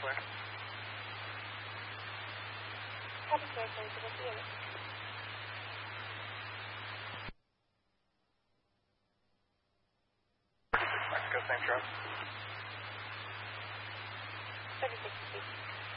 clear. Copy, sir. Thank you for the unit. Mexico, same truck. 36 feet.